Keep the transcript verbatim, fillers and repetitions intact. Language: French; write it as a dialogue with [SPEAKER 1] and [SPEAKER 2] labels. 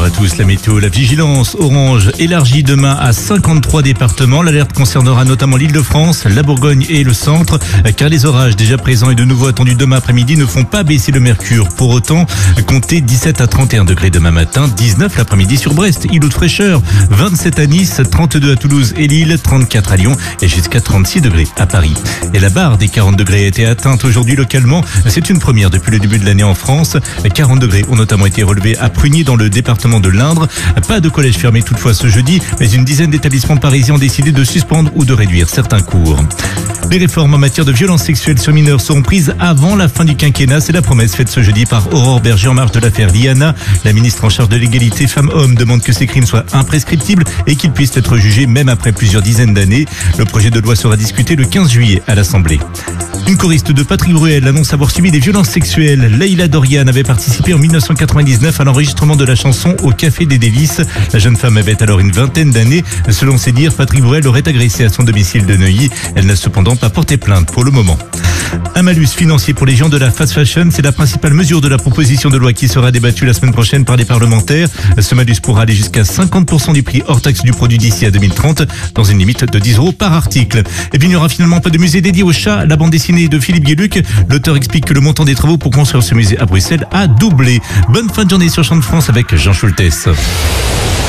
[SPEAKER 1] à tous. La météo, la vigilance orange élargie demain à cinquante-trois départements. L'alerte concernera notamment l'Île-de-France, la Bourgogne et le centre, car les orages déjà présents et de nouveau attendus demain après-midi ne font pas baisser le mercure. Pour autant, comptez dix-sept à trente et un degrés demain matin, dix-neuf l'après-midi sur Brest, îlot de fraîcheur, vingt-sept à Nice, trente-deux à Toulouse et Lille, trente-quatre à Lyon et jusqu'à trente-six degrés à Paris. Et la barre des quarante degrés a été atteinte aujourd'hui localement. C'est une première depuis le début de l'année en France. quarante degrés ont notamment été relevés à Prugny dans le département de l'Indre. Pas de collège fermé toutefois ce jeudi, mais une dizaine d'établissements parisiens ont décidé de suspendre ou de réduire certains cours. Les réformes en matière de violences sexuelles sur mineurs seront prises avant la fin du quinquennat. C'est la promesse faite ce jeudi par Aurore Berger en marge de l'affaire Liana. La ministre en charge de l'égalité femmes-hommes demande que ces crimes soient imprescriptibles et qu'ils puissent être jugés même après plusieurs dizaines d'années. Le projet de loi sera discuté le quinze juillet à l'Assemblée. Une choriste de Patrick Bruel annonce avoir subi des violences sexuelles. Leïla Dorian avait participé en mille neuf cent quatre-vingt-dix-neuf à l'enregistrement de la chanson au Café des Délices. La jeune femme avait alors une vingtaine d'années. Selon ses dires, Patrick Bruel l'aurait agressée à son domicile de Neuilly. Elle n'a cependant pas porté plainte pour le moment. Un malus financier pour les géants de la fast fashion, c'est la principale mesure de la proposition de loi qui sera débattue la semaine prochaine par les parlementaires. Ce malus pourra aller jusqu'à cinquante pour cent du prix hors taxe du produit d'ici à deux mille trente, dans une limite de dix euros par article. Et puis il n'y aura finalement pas de musée dédié au chat. La bande dessinée de Philippe Gueluc, l'auteur explique que le montant des travaux pour construire ce musée à Bruxelles a doublé. Bonne fin de journée sur Champ de France avec Jean Schultes.